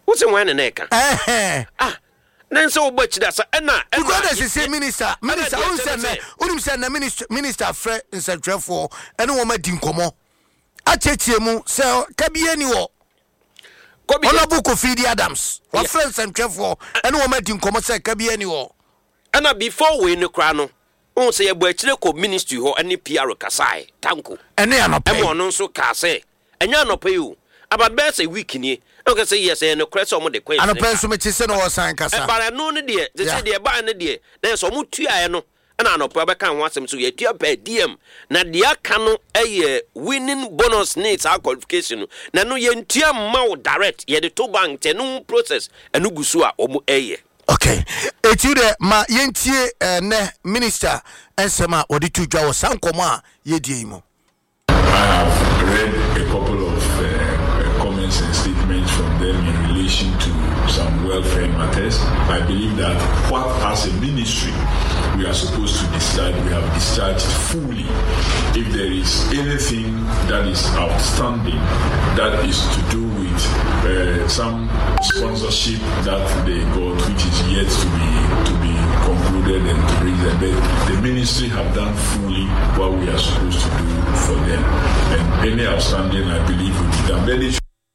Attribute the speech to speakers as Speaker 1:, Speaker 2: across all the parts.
Speaker 1: What's in one and eka? Then so much that's Anna.
Speaker 2: You got to say, Minister, Minister, Minister Fred in Central for any woman dinkomo. I check you, sir, Kabiani. Honorable Kofi Adams, what friends and for any woman dinkomo, sir, Kabiani.
Speaker 1: And before we in the crown, won't say a Berchilco ministry or any PR Kasai, Tanko. And they are not paying so Kase, and you're not pay you. About best a week in here. Okay, say yes, and no crest on the question. And a person which is no sign Casa. But I know the dear, they say they're buying the dear. There's so much I know, and I know Papa can want them to get your pay DM. Now, the cano a winning bonus needs our qualification. Now, no yen tear mouth direct, yet the two bank, no process, and no gusua or a. Okay, it's you there, my yentie, ne minister, and Sama, or the two jaws, some coma, ye demo.
Speaker 3: I have read a couple of comments and statements from them in relation to some welfare matters. I believe that what as a ministry we are supposed to discharge, we have discharged fully. If there is anything that is outstanding that is to do with some sponsorship that they got, which is yet to be concluded and to reach them, the ministry have done fully what we are supposed to do for them, and any outstanding, I believe, will be done. Very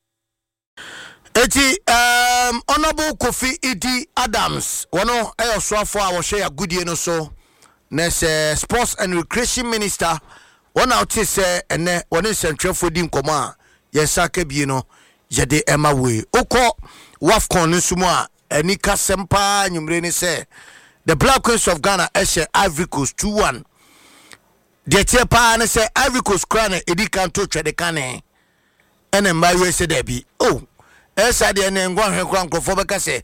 Speaker 2: Honorable Kofi Idi Adams, one of our for our share good year so. Next sports and recreation minister, one out is and one is central for dim command. Yes, Sakebino, Jade Emma way. Oko Wafcon Suma, and Nika Sempa, Numreni say the Black Queens of Ghana, Eshe Ivory Coast 2-1. The Tepa and say Ivory Coast Crane, Edi Canto Chadekane, and then my way said Debbie. Oh. Esa de ne ngwan hwekran krofo beka se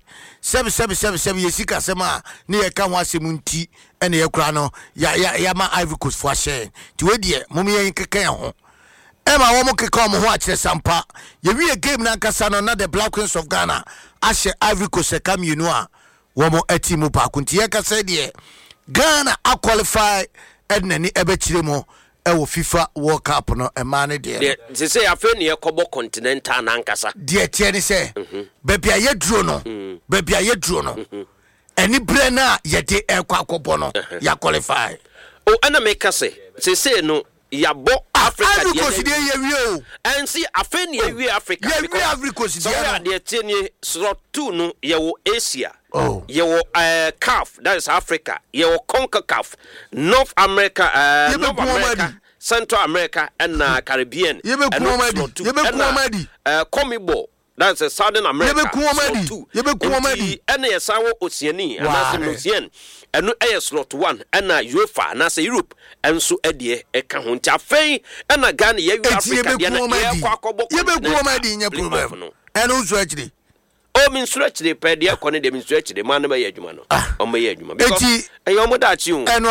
Speaker 2: 7 yesika sema ne ye ka hwase munti ene ye kra no ya ma Ivory Coast fo ahye ti we de mum ye keke ho e ma wo mo keke mo ho a kire sampa ye wi game na nkasa no na the Black Queens of Ghana ahye Ivory Coast e kam yinu a wo mo atimu pa kunti ye ka se de Ghana a qualify ednani ebe kire mo ewo FIFA World Cup no e mane de they say afa ne yakobo continental na nkasa de tie ne say baby aye duro no eni bre na ye de ekwa akobo no ya qualify o ana make say no yabo Africa de ye wi o and see afa ne ye wi Africa because Africa so de tie ne slot 2 no ye wo Asia ye wo CAF, that is Africa, ye wo CONCACAF, North America, Central America and Caribbean. Ye be Kuomadi. Comibo, that's a Southern America. Ye be Kuomadi. And ye sawo Oceania, and that's Ocean. And no slot 1 and UEFA, and that's Europe, and so Eddie e kahunta fei and Ghana ye Africa. Ye be Kuomadi in your problem. And also actually. Oh, mean stretch the pedia, Connie, they stretch the man by Yajumano. Oh, my Yajuma. Because I am that you. And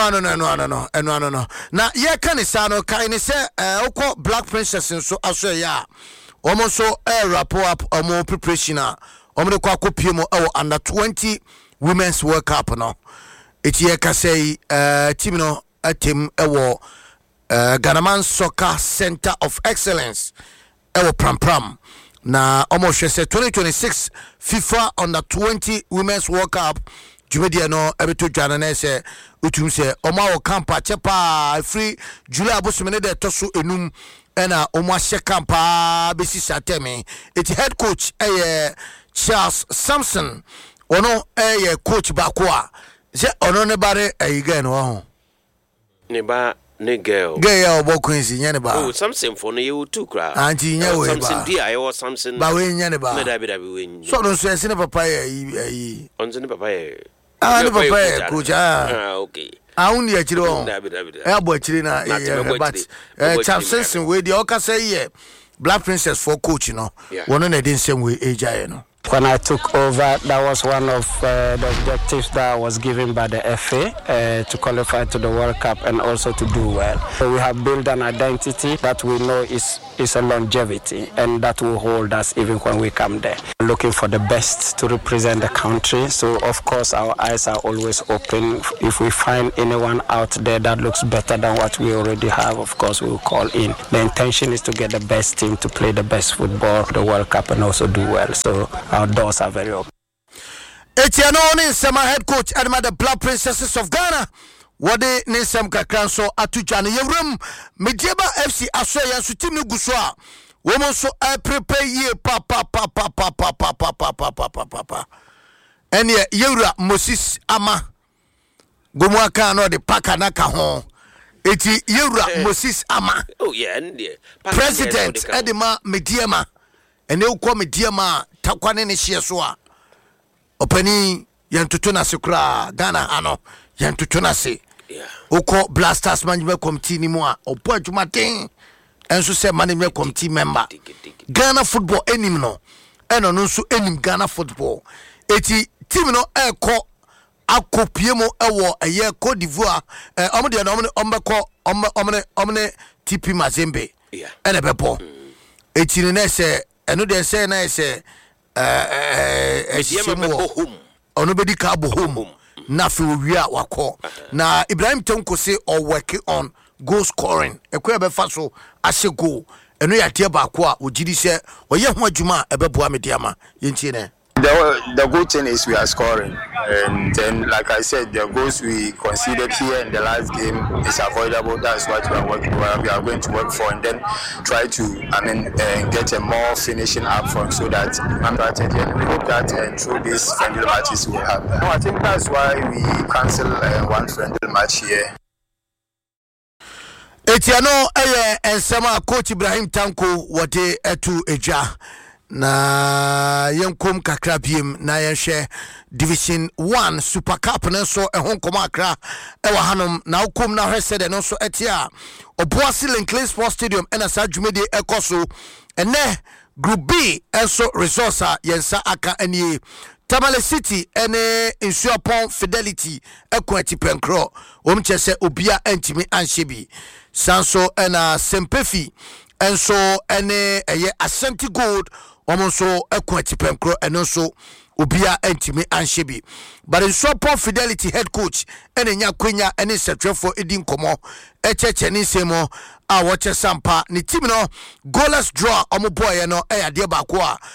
Speaker 2: no. Now, ye can sano kind say, Oko Black Princess and so as ya. Almost so a rapport up or more preparation. Omno Quaco Pimo under 20 Women's World Cup. No, it's ye can say, Timino, a team, a war, Ganaman Soccer Center of Excellence, Pram. Na almost say 2026 FIFA under 20 Women's World Cup. Jumedia no ebeto janane se utum se omawo campa chepa free July abosumene de toso enum ena omwa she campa besi satemi. Iti head coach Charles Sampson ono coach bakwa se ono ne bare again wo ne ba ne girl obo Quincy nyane ba oh something for you too cra anti nya we ba something dia I was something ba we nyane ba me da bi we so no so ese ne papa yi onzo ne papa yi ne papa coach okay aun ya chiro on abo chiri na but Champions we dey oka say here Black Princess for coach no one na dey same way age no.
Speaker 4: When I took over, that was one of the objectives that was given by the FA to qualify to the World Cup and also to do well. So we have built an identity that we know is a longevity and that will hold us even when we come there. We're looking for the best to represent the country. So of course our eyes are always open. If we find anyone out there that looks better than what we already have, of course we will call in. The intention is to get the best team to play the best football, the World Cup, and also do well. So our doors are very open.
Speaker 2: Etiano Ninsema head coach Edma the Blood Princesses of Ghana. Wade Ninsem Kakranso Atujane Yewrum Mediaba FC Asoya su team no guswa. Woman so I prepare ye pa. Enya Yewra Moses Ama Gomwaka no de paka naka ho. Eti Yewra Moses Ama.
Speaker 1: Oh yeah, and
Speaker 2: President Edema Mediama. Ene ukwa Mediama takwane ne hye so a. Opani yantutuna sekura Ghana ano yantutuna se.
Speaker 1: Yeah.
Speaker 2: Oko Blasters management committee ni mo a opo adwumaden enso se management committee member. Ghana football enim no. Eno no nso enim Ghana football. Eti team no eko akopie mo ewo eye Cote d'Ivoire omde no omne TP Mazembe.
Speaker 1: Yeah.
Speaker 2: Ene bebo. Eti ne se eno de se na se ono bedi ka bo home na fi owia wako na Ibrahim Tonko say or working on goal scoring ekwa be fa so ase goal eno ya tie ba ko a ogidi se oye ho adwuma ebeboa mediama yentie ne.
Speaker 5: The good thing is we are scoring, and then, like I said, the goals we conceded here in the last game is avoidable. That's what we are going to work for, and then try to, get a more finishing up front so that we hope that through these friendly matches we will have. No, I think that's why we cancel one friendly match here.
Speaker 2: Etiano ensema coach Ibrahim Tanko wate etu eja. Na yenkom kakra biem na yenhwe Division 1 Super Cup na so ehon koma akra ewa hanom na ukom na hwese de no so etia Obuasi Linkley Sports Stadium ena sa dwumede ekoso ene Group B enso resource yensa aka anie Tamale City ene Insuapon Fidelity ekwati penkro omchese obia entimi anshebi sanso ena Sempefi enso ene eye Ashanti Gold omonso ekwati penkro eno so obia entimi anshebi but Insuapon Fidelity head coach ene nya kwenya ene setrefo edin komo echeche ni semo a woche sampa ni team no goalless draw omoboye no ade ba ko a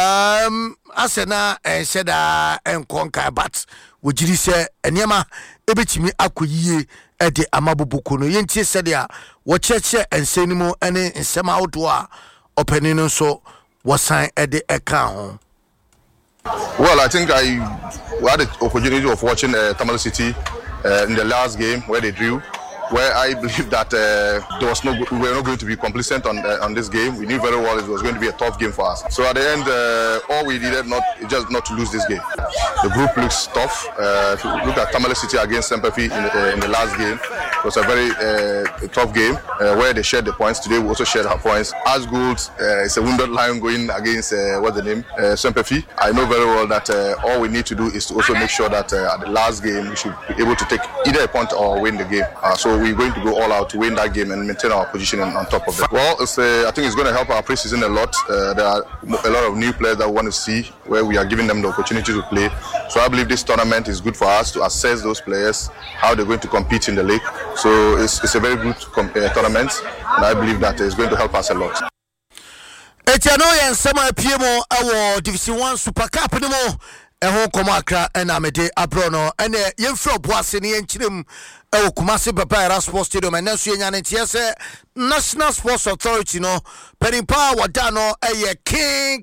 Speaker 2: asena ensheda enkonka but wogiri se enema ebetimi akoyie ede amabubuku no yentie sede a wocheche ensenimo ene nsema auto a openi no so wasan ede eka ho.
Speaker 6: Well, I think I had the opportunity of watching Tamale City in the last game where they drew, where I believe that we were not going to be complacent on this game. We knew very well it was going to be a tough game for us. So at the end, all we needed just not to lose this game. The group looks tough. If you look at Tamale City against Sempefi in the last game, it was a very tough game where they shared the points. Today we also shared our points. As Gold is a wounded lion going against Sempefi. I know very well that all we need to do is to also make sure that at the last game we should be able to take either a point or win the game. So we're going to go all out to win that game and maintain our position on top of it. Well, I think it's going to help our pre-season a lot. There are a lot of new players that we want to see where we are giving them the opportunity to play. So I believe this tournament is good for us to assess those players, how they're going to compete in the league. So it's a very good tournament, and I believe that it's going to help us a lot.
Speaker 2: Etiano yensema piemo awo Division 1 Super Cup ni mo ehon komo akra ena mede abrono ene yemfro Obuasi ne yenchirem ewo Kumasi Papa Sports Stadium ene so yenya ne tiese National Sports Authority no penimpa wada no eye king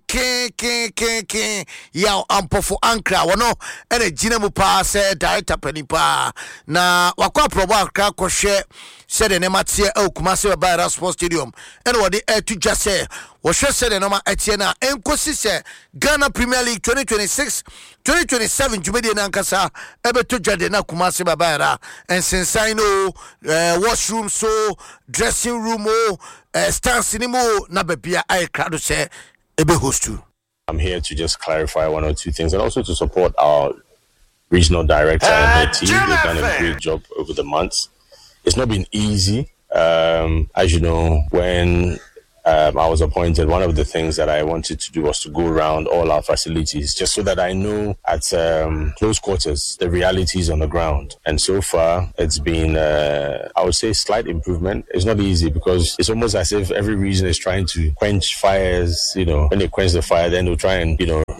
Speaker 2: ya ampofo ankra wono ene ginemu pa se director penimpa na wakwa probo akra kohwe said the nematie ewo Kumasi Papa Sports Stadium ene wode etu jase wo hwe said the noma etiena enkosi se Ghana Premier League 2026-2027 jumede na nkasa ebeto jade na Kumasi Papa Sensaino washroom so dressing room stands anymore na bebia I crowd say ebe host.
Speaker 7: I'm here to just clarify one or two things and also to support our regional director and her team. They've done a great job over the months. It's not been easy. As you know, when I was appointed, one of the things that I wanted to do was to go around all our facilities just so that I know at close quarters the realities on the ground. And so far, it's been, I would say, slight improvement. It's not easy because it's almost as if every region is trying to quench fires. You know, when they quench the fire, then they'll try and,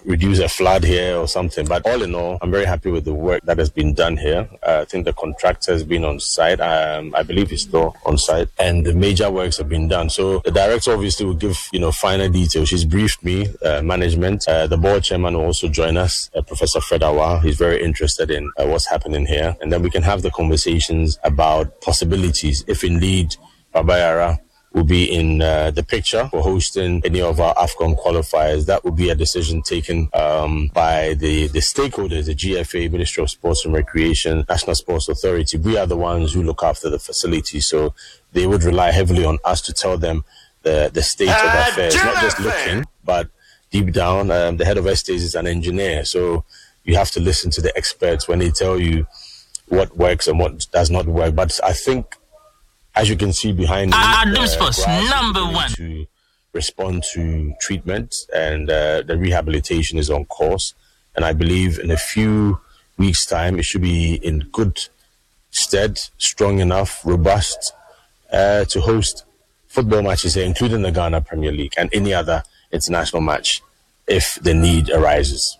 Speaker 7: reduce a flood here or something. But all in all, I'm very happy with the work that has been done here. I think the contractor has been on site. I believe he's still on site, and the major works have been done. So the director obviously will give, finer details. She's briefed me, management. The board chairman will also join us, Professor Fred Awa. He's very interested in what's happening here. And then we can have the conversations about possibilities if indeed Baba Yara will be in the picture for hosting any of our AFCON qualifiers. That will be a decision taken by the stakeholders, the GFA, Ministry of Sports and Recreation, National Sports Authority. We are the ones who look after the facility, so they would rely heavily on us to tell them the state of affairs, not just looking, but deep down. The head of estates is an engineer, so you have to listen to the experts when they tell you what works and what does not work. But I think, as you can see behind me, #1 to respond to treatment, and the rehabilitation is on course. And I believe in a few weeks' time, it should be in good stead, strong enough, robust to host football matches here, including the Ghana Premier League and any other international match if the need arises.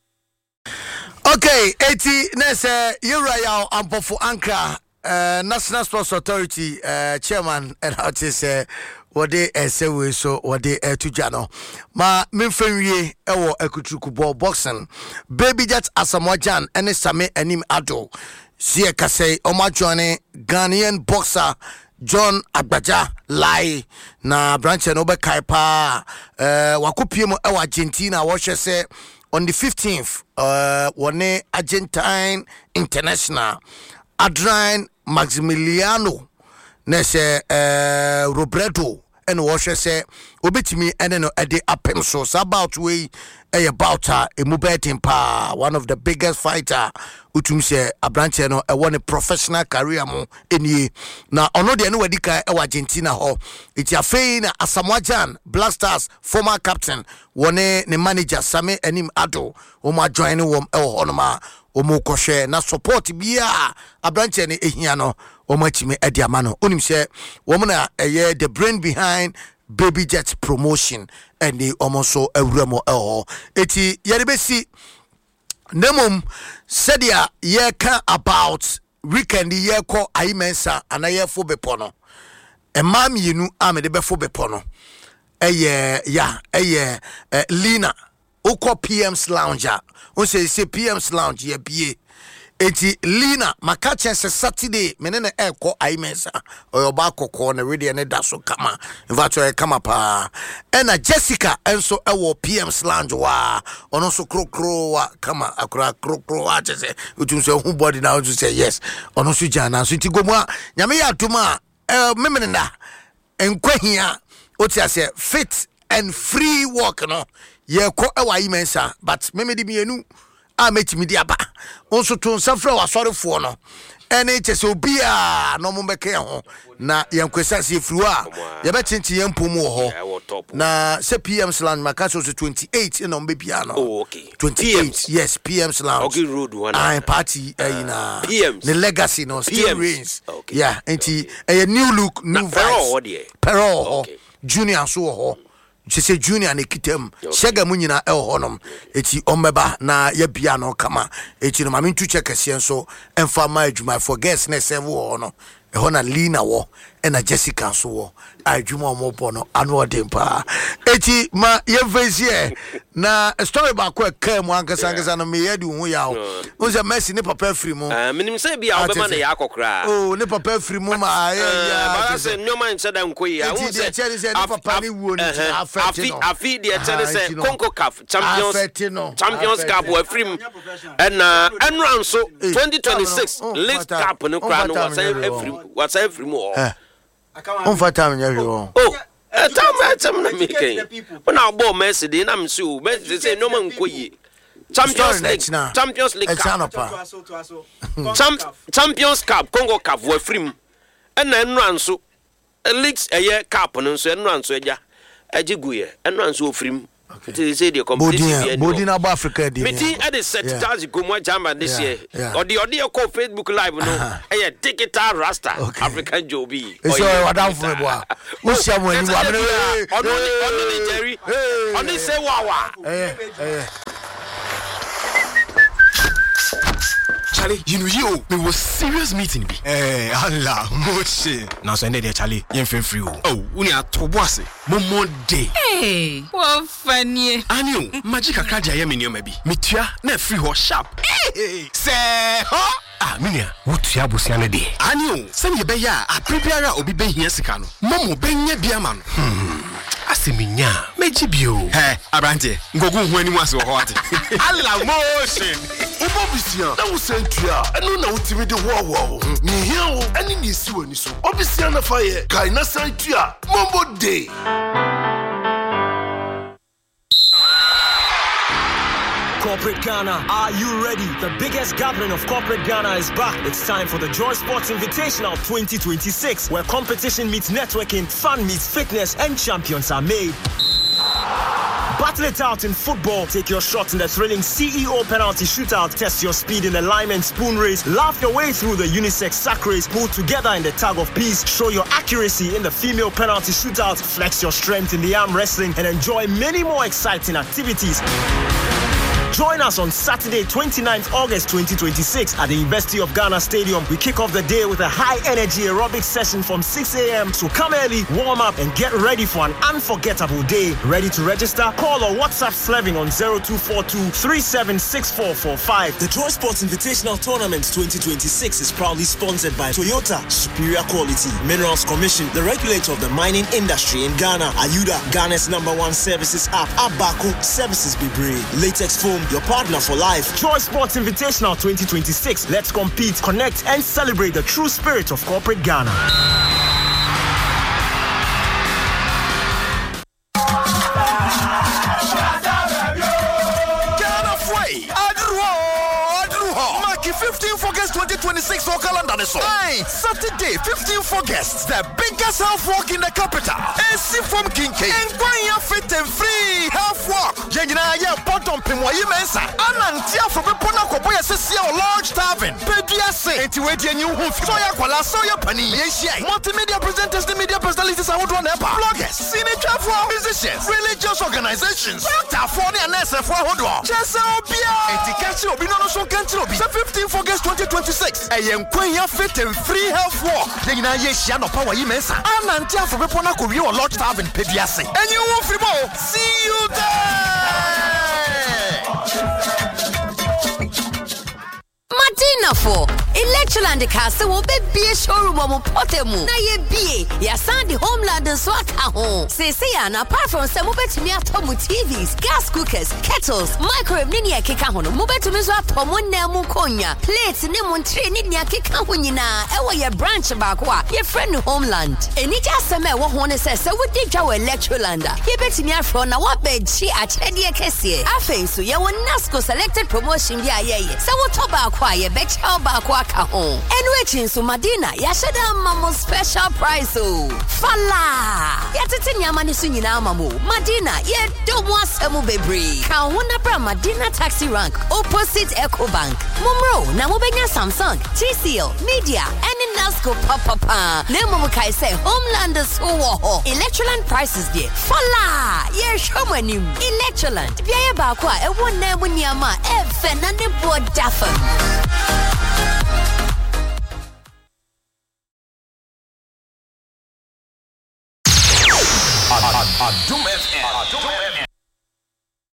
Speaker 2: Okay, 80 Nessa Uriah Ampofu Ankara. National Sports Authority chairman and how to say what they say we so what they to Jano ma memfenwie ewo ekutruku ball boxing Baby Jet Asamoah and Same Anim Ado sie kase oma joine Ghanaian boxer John Agbaja Lai na branch no be kai pa wakopie mo ewa Argentina wo hwe se on the 15th one Argentine International Adrian Maximiliano Nese Robredo and Washer say Obetimi and no Eddie Apem so about way about a mubetin pa one of the biggest fighter utumse abranche no one a professional career mo eni na ono de no wadika e Argentina ho iti afei na Asamoah Black Stars former captain one ne manager Same Anim Ado o ma join wom e ho no ma o mo kohwe na support bia abranche ne ehia no o ma chime edi amano onim se wo na eye the brain behind Baby Jet promotion and the almost awremo eti yerebesi nemum sedia ye ka about weekend ye ko ayimensa anaye fo bepono emam yinu amede befo bepono Lina ukọ PM's Lounge on say PM's Lounge ye bie eti Lina makache se Saturday menene eko aimensa oyoba kokko na radio ne daso kama invato kama pa ena Jessica enso ewo PM's Lounge wa ono so krokro wa kama akura krokro wa chese utumse hu body na to say yes ono so jana so ntigomwa nyame ya atuma memenenda enkwahia otiase fit and free walk no ye ko ewa aimensa but memedi mienu ametimi di aba onso to nsafra wasorefo no ene chese obi a no mombeke ho na yankwesa se friwo a ye betinti yempom ho na se PM's Lounge makaso 28 ina mbebia no 28 yes PM's Lounge
Speaker 1: okay road one
Speaker 2: I party na
Speaker 1: PM's
Speaker 2: the legacy no still reigns yeah enti a new look new vibes pero junior so ho Chese junior ne kitem shega munyina honom eti omeba na ya bia no kama eti no mame ntu chekese nso emfa ma adwuma for guest ne serve ho no ho na Lina wo na Jessica so wo adwuma omopo no anu odempa eti ma ye vezie na story ba ko ka mu ankasa no me yedi hu ya ho unse Messi ne papa free mu
Speaker 1: minim say bia obema na ya akokra
Speaker 2: oh ne papa free mu ma ya
Speaker 1: ba say nyoma ncheda nkoyi ya unse
Speaker 2: ne papa ni wuo ni
Speaker 1: afi de tell say CONCACAF Champions Cup wa free mu na enran so 2026 League Cup no kra no wa say free mu
Speaker 2: on fata nya hwe
Speaker 1: tam na making when I bought Messi dey na me say no man nkoyi Champions League Champions Cup CONCACAF wa free mu na enran so leagues cup no so enran so eja agiguye enran so free mu they say the competition
Speaker 2: Bodina Africa dey
Speaker 1: meeting at the set Charles Gomwa Jamba this year or the call Facebook live no digital rasta African Joby
Speaker 2: so wadan for boa mo sia mo ni wa
Speaker 1: on Jerry on say wawa
Speaker 8: Charlie, you know you. We was serious meeting be.
Speaker 2: Allah, moche.
Speaker 8: Now so there Charlie, you free. Oh, we are to boss. Momo day.
Speaker 9: Hey, what funny.
Speaker 8: Anyo, magic akradia ye me maybe. Mitua na free ho sharp.
Speaker 2: Hey, say, huh?
Speaker 8: Minia, what ya busiane de. Anyo, send ye be ya, a prepare obi be here sika no. Momo be nya bia man. Asiminya, meji bio. Hey, Abrante, ngogu hu ani waso ho ate.
Speaker 2: Allah motion. Obobisia, na wo sentua, eno na wotimi de wo. Ni hia wo, ani ni si wani so. Obisia na fa ye, kai na sentua, Mombo Day.
Speaker 10: Corporate Ghana, are you ready? The biggest gathering of Corporate Ghana is back. It's time for the Joy Sports Invitational 2026, where competition meets networking, fun meets fitness, and champions are made. Battle it out in football. Take your shot in the thrilling CEO penalty shootout. Test your speed in alignment spoon race. Laugh your way through the unisex sack race. Pull together in the tag of peace. Show your accuracy in the female penalty shootout. Flex your strength in the arm wrestling. And enjoy many more exciting activities. Join us on Saturday, 29th August 2026 at the University of Ghana Stadium. We kick off the day with a high-energy aerobic session from 6 a.m. So come early, warm up, and get ready for an unforgettable day. Ready to register? Call or WhatsApp Sleving on 0242-376445. The Joy Sports Invitational Tournament 2026 is proudly sponsored by Toyota, Superior Quality, Minerals Commission, the regulator of the mining industry in Ghana, Ayuda, Ghana's #1 services app, Abaco, Services Bibre, Latex Foam, your partner for life. Joy Sports Invitational 2026. Let's compete, connect, and celebrate the true spirit of Corporate Ghana.
Speaker 2: Mark 15th August 2026 for calendar. Saturday, 15th August, the biggest health walk in the capital. AC from King K. And going fit and free health walk. Jenina ya bottom pimwayi mensa. Anantia from Pona Koboya Sesia Large Tavern. Pediase. Entiwedi and you who soya kwala soya pani. Multimedia presenters, the media personalities are one ever. Bloggers, signature for musicians, religious organizations. Doctor for the NSF for Hodwa. Chesobia. Etikachi Obino so country. 15th August 2026. Ayen Quenya fit and free health walk. Jenina Yesha no power mensa. Anantia from Pona Koboya Large Tavern. Pediase. And you won't free ball. See you
Speaker 11: Martina for Electroland Castle will be a showroom of Potemu. Na ye be ya Sandy Homeland and Swaka home. Say and apart from some mobile me at home TVs, gas cookers, kettles, microwave ninia kikahono, mobile to me swap Tomon Namu Konya, plates Nemon train ninia kikahunina, ewa your branch bakwa, your friend Homeland. And it just a man one says so we did our Electrolanda. He bet me from a what bed she at Chedia Kessie. I think so ya one NASCO selected promotion ya so what top quiet bet how bakwaka home. And waiting so Madina, Yashada Mamo special price. Oh, Fala Yatitinya Manisuna Mamu, Madina, yet don't want some baby. Kawana Bra Madina taxi rank, opposite Echo Bank. Mumro, Namobenya Samsung, TCL, Media, and in Nasco Papa. Nemo Kai say Homelanders who Electroland prices there. Fala, yeah, showman you. Electroland, Via Bakwa, a one name when Yama, F and board Daffin.